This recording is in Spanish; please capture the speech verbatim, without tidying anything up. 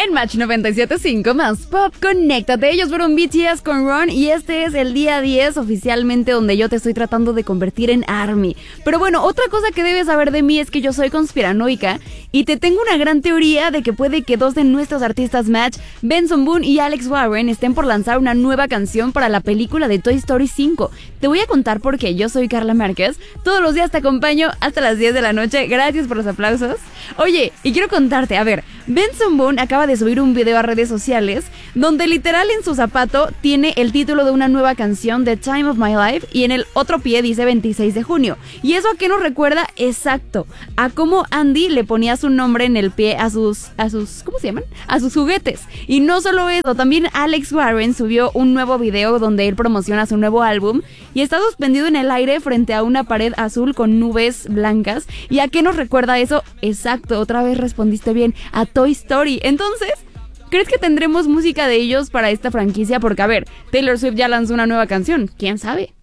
En Match noventa y siete punto cinco más Pop, conéctate. Ellos fueron B T S con Run y este es el día diez oficialmente donde yo te estoy tratando de convertir en ARMY. Pero bueno, otra cosa que debes saber de mí es que yo soy conspiranoica y te tengo una gran teoría de que puede que dos de nuestros artistas Match, Benson Boone y Alex Warren, estén por lanzar una nueva canción para la película de Toy Story cinco. Te voy a contar por qué. Yo soy Carla Márquez, todos los días te acompaño hasta las diez de la noche. Gracias por los aplausos. Oye, y quiero contarte, a ver, Benson Boone acaba de subir un video a redes sociales donde literal en su zapato tiene el título de una nueva canción, The Time of My Life, y en el otro pie dice veintiséis de junio. ¿Y eso a qué nos recuerda? Exacto, a cómo Andy le ponía su nombre en el pie a sus, a sus, ¿cómo se llaman? A sus juguetes. Y no solo eso, también Alex Warren subió un nuevo video donde él promociona su nuevo álbum y está suspendido en el aire frente a una pared azul con nubes blancas. ¿Y a qué nos recuerda eso? Exacto, otra vez respondiste bien, a Toy Story. Entonces, ¿crees que tendremos música de ellos para esta franquicia? Porque, a ver, Taylor Swift ya lanzó una nueva canción, ¿quién sabe?